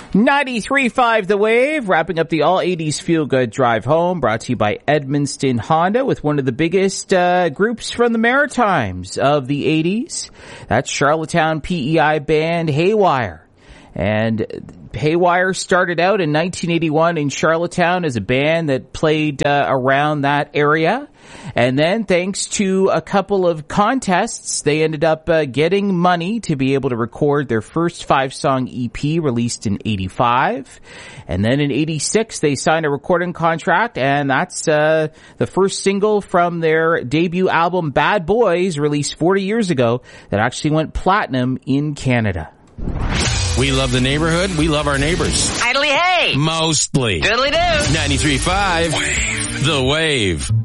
93.5 The Wave, wrapping up the all-80s feel-good drive home, brought to you by Edmundston Honda with one of the biggest groups from the Maritimes of the 80s. That's Charlottetown PEI band Haywire. And Haywire started out in 1981 in Charlottetown as a band that played around that area. And then, thanks to a couple of contests, they ended up getting money to be able to record their first 5-song EP released in 85. And then in 86, they signed a recording contract, and that's the first single from their debut album Bad Boys, released 40 years ago, that actually went platinum in Canada. We love the neighborhood. We love our neighbors. Idly hey! Mostly. Diddly do! 93.5 The Wave.